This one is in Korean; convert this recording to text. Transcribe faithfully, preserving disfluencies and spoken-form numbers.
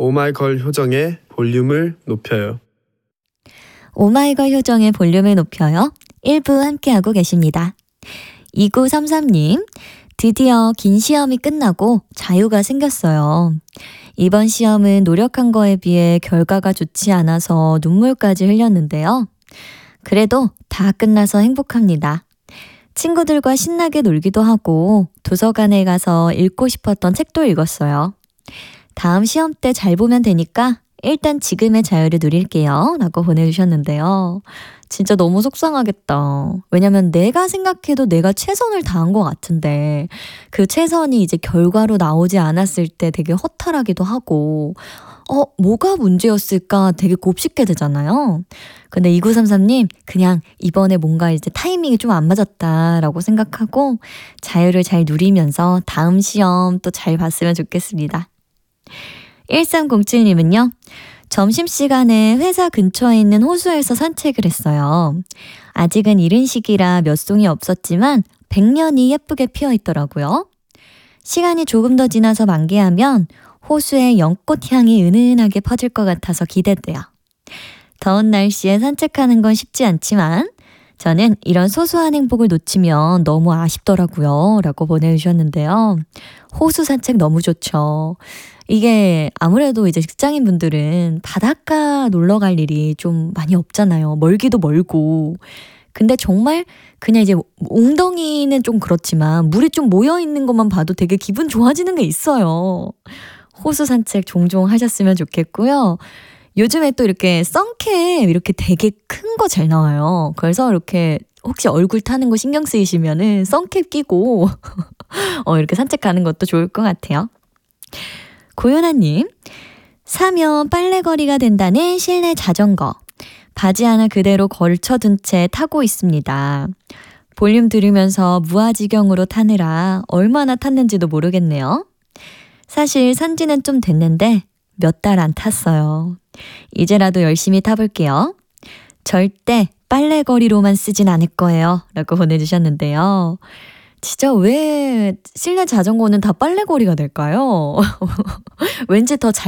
오마이걸 효정의 볼륨을 높여요. 오마이걸 효정의 볼륨을 높여요. 일 부 함께하고 계십니다. 이구삼삼 님, 드디어 긴 시험이 끝나고 자유가 생겼어요. 이번 시험은 노력한 거에 비해 결과가 좋지 않아서 눈물까지 흘렸는데요. 그래도 다 끝나서 행복합니다. 친구들과 신나게 놀기도 하고 도서관에 가서 읽고 싶었던 책도 읽었어요. 다음 시험 때 잘 보면 되니까 일단 지금의 자유를 누릴게요. 라고 보내주셨는데요. 진짜 너무 속상하겠다. 왜냐면 내가 생각해도 내가 최선을 다한 것 같은데 그 최선이 이제 결과로 나오지 않았을 때 되게 허탈하기도 하고 어, 뭐가 문제였을까 되게 곱씹게 되잖아요. 근데 이구삼삼 님 그냥 이번에 뭔가 이제 타이밍이 좀 안 맞았다라고 생각하고 자유를 잘 누리면서 다음 시험 또 잘 봤으면 좋겠습니다. 일삼공칠 님은요. 점심시간에 회사 근처에 있는 호수에서 산책을 했어요. 아직은 이른 시기라 몇 송이 없었지만 백년이 예쁘게 피어있더라고요. 시간이 조금 더 지나서 만개하면 호수의 연꽃 향이 은은하게 퍼질 것 같아서 기대돼요. 더운 날씨에 산책하는 건 쉽지 않지만 저는 이런 소소한 행복을 놓치면 너무 아쉽더라고요. 라고 보내주셨는데요. 호수 산책 너무 좋죠. 이게 아무래도 이제 직장인분들은 바닷가 놀러 갈 일이 좀 많이 없잖아요. 멀기도 멀고. 근데 정말 그냥 이제 웅덩이는 좀 그렇지만 물이 좀 모여있는 것만 봐도 되게 기분 좋아지는 게 있어요. 호수 산책 종종 하셨으면 좋겠고요. 요즘에 또 이렇게 선캡 이렇게 되게 큰 거 잘 나와요. 그래서 이렇게 혹시 얼굴 타는 거 신경 쓰이시면은 선캡 끼고 어, 이렇게 산책 가는 것도 좋을 것 같아요. 고연아님, 사면 빨래거리가 된다는 실내 자전거. 바지 하나 그대로 걸쳐둔 채 타고 있습니다. 볼륨 들으면서 무아지경으로 타느라 얼마나 탔는지도 모르겠네요. 사실 산지는 좀 됐는데 몇 달 안 탔어요. 이제라도 열심히 타볼게요. 절대 빨래거리로만 쓰진 않을 거예요. 라고 보내주셨는데요. 진짜 왜 실내 자전거는 다 빨래거리가 될까요? 왠지 더 잘